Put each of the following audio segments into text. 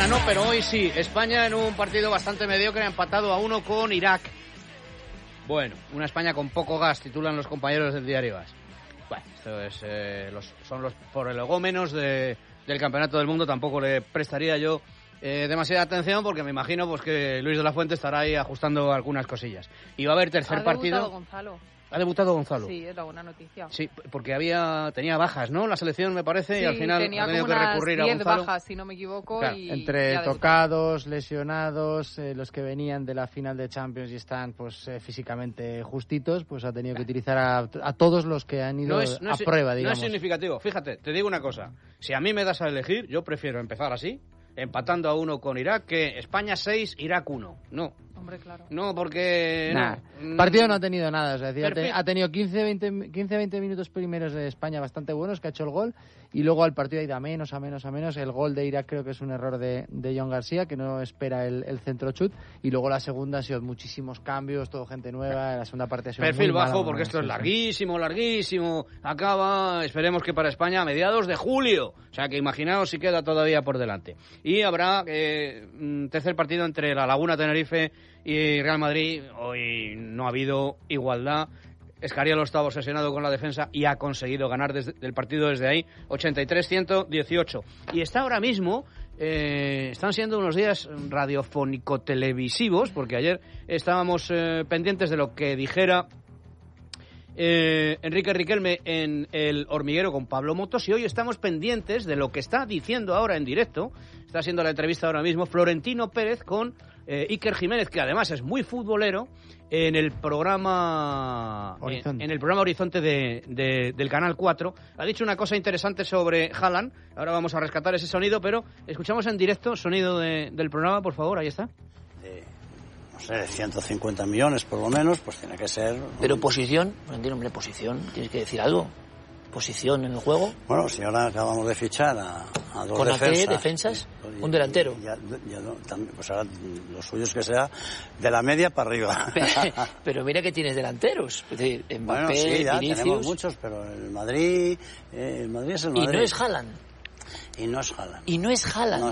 Mañana no, pero hoy sí. España en un partido bastante mediocre ha empatado a 1 con Irak. Bueno, una España con poco gas, titulan los compañeros del diario AS. Bueno, esto es, son los prolegómenos del Campeonato del Mundo. Tampoco le prestaría yo demasiada atención porque me imagino pues que Luis de la Fuente estará ahí ajustando algunas cosillas. Y va a haber tercer partido. Gonzalo. ¿Ha debutado Gonzalo? Sí, es la buena noticia. Sí, porque tenía bajas, ¿no? La selección, me parece, sí, y al final tenía ha tenido como que recurrir a Gonzalo. 10 bajas, si no me equivoco. Claro. Y entre tocados, lesionados, los que venían de la final de Champions y están pues físicamente justitos, pues ha tenido que utilizar a todos los que han ido a prueba, digamos. No es significativo. Fíjate, te digo una cosa. Si a mí me das a elegir, yo prefiero empezar así, empatando a 1 con Irak, que España 6, Irak 1. No. Hombre, claro. No, porque... El partido no ha tenido nada. O sea, ha tenido 15-20 minutos primeros de España bastante buenos, que ha hecho el gol, y luego al partido ha ido a menos. El gol de Irak creo que es un error de John García, que no espera el centro chut, y luego la segunda ha sido muchísimos cambios, todo gente nueva, la segunda parte ha sido perfil muy bajo, mala, porque esto es larguísimo. Acaba, esperemos que para España, a mediados de julio. O sea, que imaginaos si queda todavía por delante. Y habrá tercer partido entre la Laguna Tenerife y Real Madrid. Hoy no ha habido igualdad. Escariolo estaba obsesionado con la defensa y ha conseguido ganar el partido desde ahí, 83-118. Y está ahora mismo, están siendo unos días radiofónico-televisivos, porque ayer estábamos pendientes de lo que dijera Enrique Riquelme en El Hormiguero con Pablo Motos, y hoy estamos pendientes de lo que está diciendo ahora en directo. Está haciendo la entrevista ahora mismo Florentino Pérez con Iker Jiménez, que además es muy futbolero, en el programa Horizonte del Canal 4. Ha dicho una cosa interesante sobre Haaland. Ahora vamos a rescatar ese sonido, pero escuchamos en directo sonido del programa, por favor, ahí está. No sé, 150 millones por lo menos, pues tiene que ser... Pero posición, no entiendo, hombre, posición, tienes que decir algo. Posición en el juego. Bueno, si ahora acabamos de fichar a dos defensas, un delantero. Pues ahora lo suyo es que sea de la media para arriba. Pero mira que tienes delanteros. Es decir, Mbappé, bueno, sí, ya Vinicius. Tenemos muchos, pero el Madrid es el Madrid. Y no es Haaland. No es Haaland.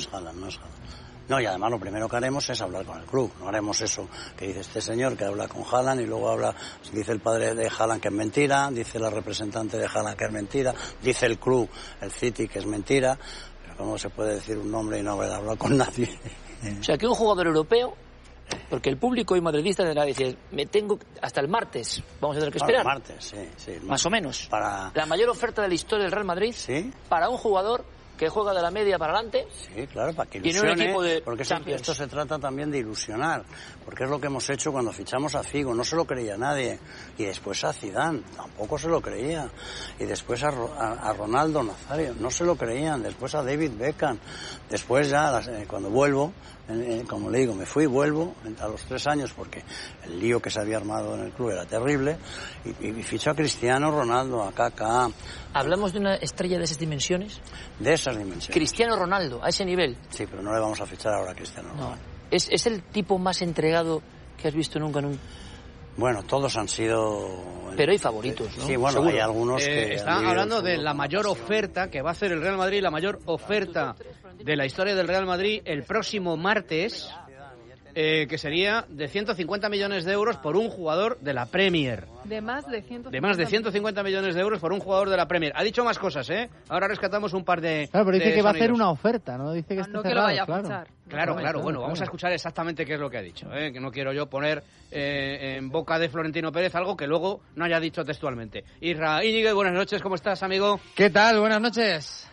No, y además lo primero que haremos es hablar con el club. No haremos eso que dice este señor, que habla con Haaland y luego dice el padre de Haaland que es mentira, dice la representante de Haaland que es mentira, dice el club, el City, que es mentira. Pero ¿cómo se puede decir un nombre y no haber hablado con nadie? O sea, que un jugador europeo, porque el público y madridista tendrá que decir, me tengo hasta el martes, vamos a tener que esperar. El martes, sí. Más o menos. La mayor oferta de la historia del Real Madrid, ¿sí? Para un jugador que juega de la media para adelante. Sí, claro, para que ilusione. Y en un equipo de porque Champions. Esto se trata también de ilusionar, porque es lo que hemos hecho cuando fichamos a Figo. No se lo creía nadie. Y después a Zidane, tampoco se lo creía. Y después a Ronaldo Nazario, no se lo creían. Después a David Beckham. Después ya, cuando vuelvo, como le digo, me fui y vuelvo a los 3 años, porque el lío que se había armado en el club era terrible. Y fichó a Cristiano Ronaldo, a Kaká. ¿Hablamos de una estrella de esas dimensiones? De esas dimensiones. Cristiano Ronaldo, a ese nivel. Sí, pero no le vamos a fichar ahora a Cristiano Ronaldo. ¿Es el tipo más entregado que has visto nunca en un...? Bueno, todos han sido... Pero hay favoritos, ¿no? Sí, bueno, seguro. Hay algunos que... Está hablando de la mayor oferta que va a hacer el Real Madrid, la mayor oferta de la historia del Real Madrid el próximo martes, que sería de 150 millones de euros por un jugador de la Premier. De más de 150. De más de 150 millones de euros por un jugador de la Premier. Ha dicho más cosas, ¿eh? Ahora rescatamos un par de... Claro, pero dice que sonidos. va a hacer una oferta, ¿no? Dice que está no cerrado, que lo vaya a claro. fichar. Claro. Bueno, vamos a escuchar exactamente qué es lo que ha dicho, ¿eh? Que no quiero yo poner en boca de Florentino Pérez algo que luego no haya dicho textualmente. Isra Íñigo, buenas noches, ¿cómo estás, amigo? ¿Qué tal? Buenas noches.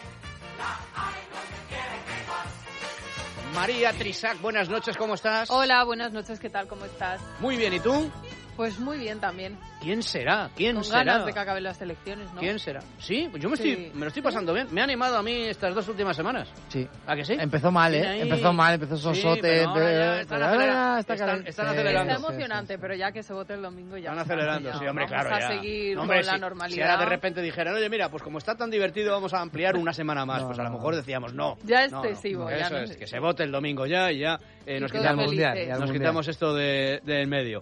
María Trisac, buenas noches, ¿cómo estás? Hola, buenas noches, ¿qué tal? ¿Cómo estás? Muy bien, ¿y tú? Pues muy bien también. ¿Quién será? Con ganas de que acaben las elecciones, ¿no? ¿Quién será? Sí, yo me lo estoy pasando bien. Me ha animado a mí estas 2 últimas semanas. Sí. ¿A que sí? Empezó mal, empezó sosote. Están acelerando. Está emocionante, pero ya que se vote el domingo ya. Están acelerando, sí, hombre, claro. Vamos a seguir con la normalidad. Si ahora de repente dijeran, oye, mira, pues como está tan divertido, vamos a ampliar una semana más. Pues a lo mejor decíamos, no. Ya es excesivo. Ya eso es, que se vote el domingo ya y ya nos quitamos esto del medio.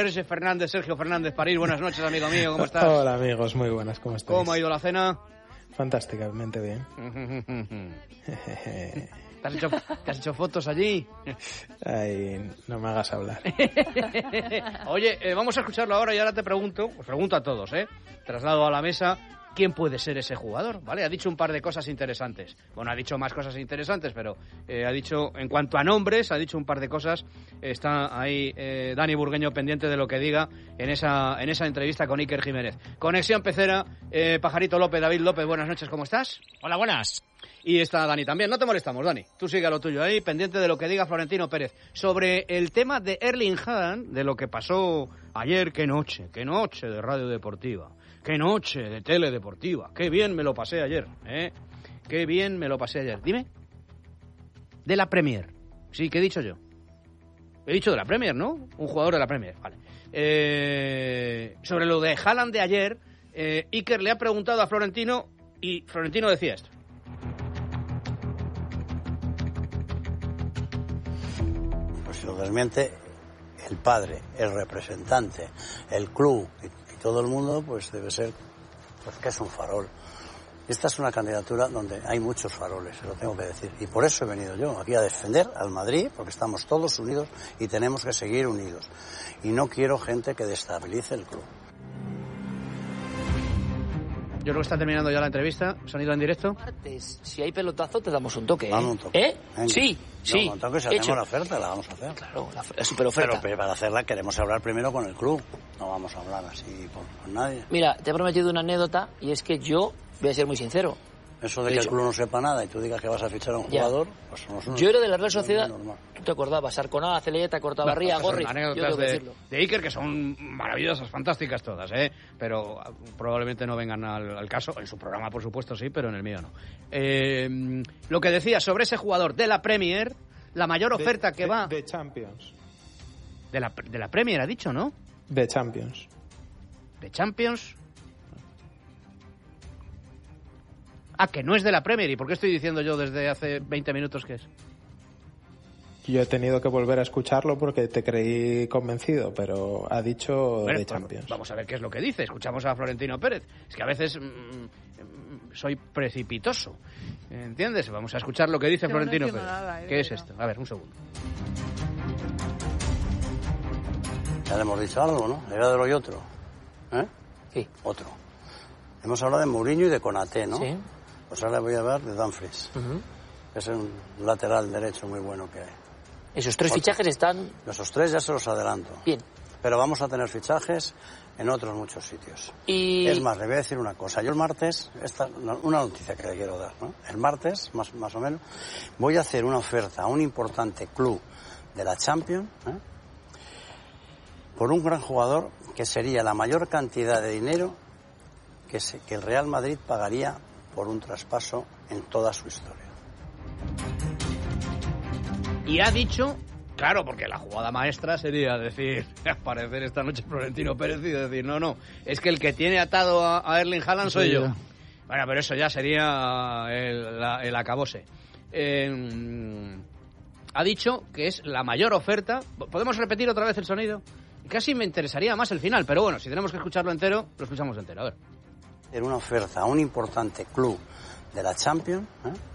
Sergio Fernández París, buenas noches, amigo mío, ¿cómo estás? Hola, amigos, muy buenas, ¿cómo estáis? ¿Cómo ha ido la cena? Fantásticamente bien. ¿Te has hecho fotos allí? Ay, no me hagas hablar. Oye, vamos a escucharlo ahora y ahora te pregunto, os pregunto a todos, traslado a la mesa, ¿quién puede ser ese jugador? ¿Vale? Ha dicho un par de cosas interesantes. Bueno, ha dicho más cosas interesantes, pero ha dicho, en cuanto a nombres, ha dicho un par de cosas. Está ahí Dani Burgueño pendiente de lo que diga en esa entrevista con Iker Jiménez. Conexión Pecera, Pajarito López, David López, buenas noches, ¿cómo estás? Hola, buenas. Y está Dani también. No te molestamos, Dani. Tú sigue a lo tuyo ahí, pendiente de lo que diga Florentino Pérez. Sobre el tema de Erling Haaland, de lo que pasó ayer, qué noche de Radio Deportiva. Qué noche de teledeportiva. Qué bien me lo pasé ayer, Qué bien me lo pasé ayer. Dime. De la Premier. Sí, ¿qué he dicho yo? He dicho de la Premier, ¿no? Un jugador de la Premier, vale. Sobre lo de Haaland de ayer, Iker le ha preguntado a Florentino y Florentino decía esto. Pues si lo desmiente el padre, el representante, el club y todo el mundo, pues debe ser pues que es un farol. Esta es una candidatura donde hay muchos faroles, se lo tengo que decir. Y por eso he venido yo aquí a defender al Madrid, porque estamos todos unidos y tenemos que seguir unidos. Y no quiero gente que destabilice el club. Yo creo que está terminando ya la entrevista. Sonido en directo. Si hay pelotazo, te damos un toque. Dame un toque. Venga. Sí. Un toque, si hacemos la oferta, la vamos a hacer. Claro, la super oferta. Pero para hacerla queremos hablar primero con el club. No vamos a hablar así con nadie. Mira, te he prometido una anécdota y es que yo voy a ser muy sincero. Eso de que el club no sepa nada y tú digas que vas a fichar a un jugador, pues no es yo era de la Real Sociedad, tú te acordabas, Arconada, Celeta, Cortabarría, Gorri, yo tengo que decirlo. De Iker, que son maravillosas, fantásticas todas, pero probablemente no vengan al caso, en su programa por supuesto sí, pero en el mío no. Lo que decía sobre ese jugador de la Premier, la mayor oferta que va... De Champions. De la Premier ha dicho, ¿no? De Champions. ¿De Champions? Ah, que no es de la Premier. ¿Y por qué estoy diciendo yo desde hace 20 minutos que es? Yo he tenido que volver a escucharlo porque te creí convencido, pero ha dicho de Champions. Vamos a ver qué es lo que dice. Escuchamos a Florentino Pérez. Es que a veces soy precipitoso. ¿Entiendes? Vamos a escuchar lo que dice Florentino Pérez. Nada, ¿qué es esto? A ver, un segundo. Ya le hemos dicho algo, ¿no? Era de lo y otro. Sí. Otro. Hemos hablado de Mourinho y de Konaté, ¿no? Sí. Pues ahora voy a hablar de Dumfries. Es un lateral derecho muy bueno que hay. Esos tres fichajes están... Esos tres ya se los adelanto. Bien. Pero vamos a tener fichajes en otros muchos sitios. Y... Es más, le voy a decir una cosa. Yo el martes, una noticia que le quiero dar, ¿no? El martes, más o menos, voy a hacer una oferta a un importante club de la Champions, por un gran jugador que sería la mayor cantidad de dinero que el Real Madrid pagaría por un traspaso en toda su historia. Y ha dicho, claro, porque la jugada maestra sería decir, aparecer esta noche Florentino Pérez y decir, no, es que el que tiene atado a Erling Haaland soy yo. Bueno, pero eso ya sería el acabose. Ha dicho que es la mayor oferta. ¿Podemos repetir otra vez el sonido? Casi me interesaría más el final, pero bueno, si tenemos que escucharlo entero, lo escuchamos entero. A ver. En una oferta a un importante club de la Champions,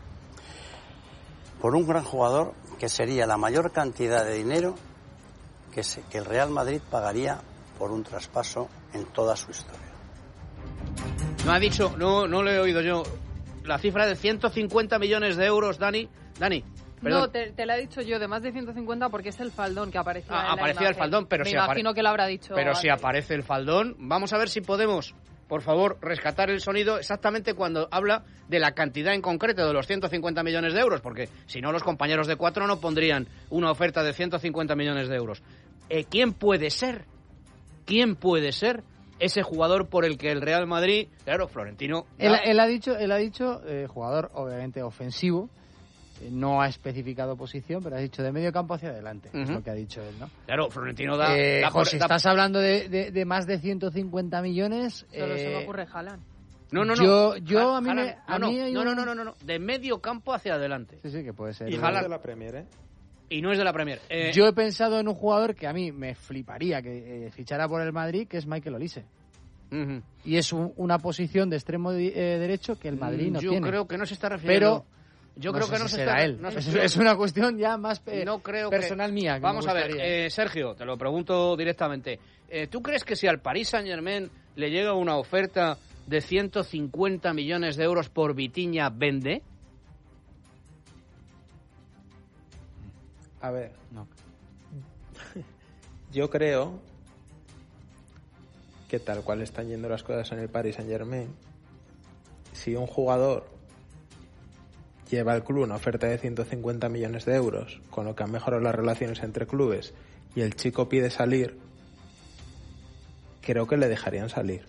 por un gran jugador que sería la mayor cantidad de dinero que el Real Madrid pagaría por un traspaso en toda su historia. No ha dicho, no lo he oído yo, la cifra de 150 millones de euros, Dani. Perdón. No, te la he dicho yo, de más de 150 porque es el faldón que aparecía en la aparecía el faldón, pero me imagino que lo habrá dicho pero antes. Si aparece el faldón, vamos a ver si podemos, por favor, rescatar el sonido exactamente cuando habla de la cantidad en concreto de los 150 millones de euros, porque si no los compañeros de Cuatro no pondrían una oferta de 150 millones de euros. ¿Quién puede ser? ¿Quién puede ser ese jugador por el que el Real Madrid, claro, Florentino... Él ha dicho jugador obviamente ofensivo. No ha especificado posición, pero ha dicho de medio campo hacia adelante, es lo que ha dicho él, ¿no? Claro, Florentino da... José, estás hablando de más de 150 millones... Solo se me ocurre Haaland. No. No. De medio campo hacia adelante. Sí, que puede ser. Y no es de la Premier, Y no es de la Premier. Yo he pensado en un jugador que a mí me fliparía que fichara por el Madrid, que es Michael Olise. Y es una posición de extremo derecho que el Madrid no tiene. Yo creo que no se está refiriendo... Pero yo creo que no se será está... él. Es una cuestión ya más personal mía. Que vamos a ver, Sergio, te lo pregunto directamente. ¿Tú crees que si al Paris Saint-Germain le llega una oferta de 150 millones de euros por Vitinha, vende? A ver, no. Yo creo que tal cual están yendo las cosas en el Paris Saint-Germain, si un jugador lleva al club una oferta de 150 millones de euros, con lo que han mejorado las relaciones entre clubes, y el chico pide salir, creo que le dejarían salir.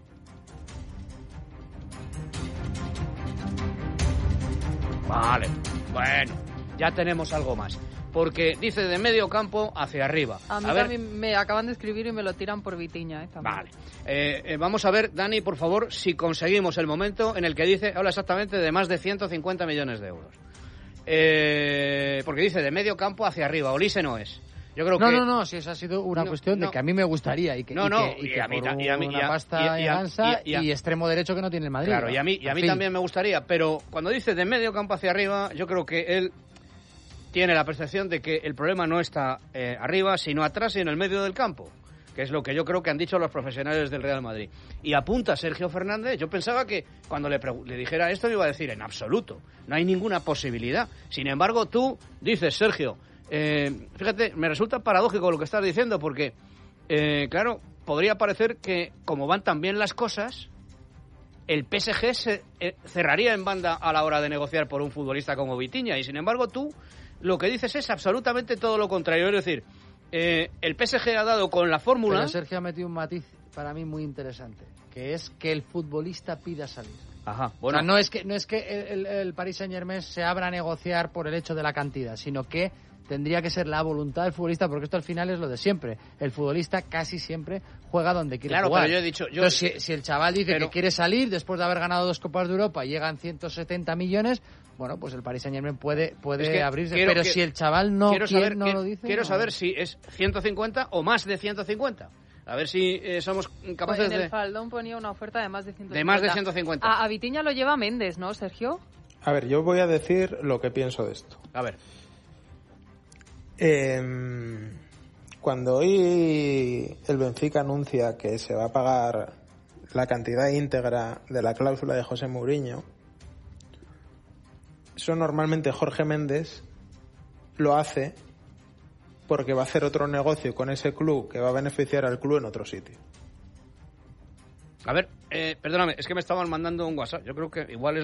Vale, bueno, ya tenemos algo más. Porque dice de medio campo hacia arriba. A mí también me acaban de escribir y me lo tiran por Vitinha. Vale. Vamos a ver, Dani, por favor, si conseguimos el momento en el que habla exactamente de más de 150 millones de euros. Porque dice de medio campo hacia arriba. Olise no es. Yo creo no, si esa ha sido una cuestión de que a mí me gustaría y que una pasta y extremo derecho que no tiene el Madrid. Claro, y a mí también me gustaría, pero cuando dice de medio campo hacia arriba, yo creo que él tiene la percepción de que el problema no está arriba, sino atrás y en el medio del campo, que es lo que yo creo que han dicho los profesionales del Real Madrid. Y apunta Sergio Fernández, yo pensaba que cuando le dijera esto me iba a decir en absoluto, no hay ninguna posibilidad. Sin embargo, tú dices, Sergio, fíjate, me resulta paradójico lo que estás diciendo, porque, claro, podría parecer que como van tan bien las cosas, el PSG se cerraría en banda a la hora de negociar por un futbolista como Vitinha, y sin embargo tú lo que dices es absolutamente todo lo contrario. Es decir, el PSG ha dado con la fórmula... Pero Sergio ha metido un matiz para mí muy interesante, que es que el futbolista pida salir. Ajá, bueno. O sea, no es que el Paris Saint-Germain se abra a negociar por el hecho de la cantidad, sino que tendría que ser la voluntad del futbolista, porque esto al final es lo de siempre. El futbolista casi siempre juega donde quiere jugar. Claro, pero yo he dicho... Entonces, si el chaval dice que quiere salir después de haber ganado 2 Copas de Europa y llegan 170 millones, bueno, pues el Paris Saint-Germain puede abrirse. Pero si el chaval no lo dice... Quiero saber si es 150 o más de 150. A ver si somos capaces de... En el faldón ponía una oferta de más de 150. De más de 150. A Vitinha lo lleva Méndez, ¿no, Sergio? A ver, yo voy a decir lo que pienso de esto. A ver. Cuando hoy el Benfica anuncia que se va a pagar la cantidad íntegra de la cláusula de José Mourinho, eso normalmente Jorge Méndez lo hace porque va a hacer otro negocio con ese club que va a beneficiar al club en otro sitio. A ver, perdóname, es que me estaban mandando un WhatsApp. Yo creo que igual es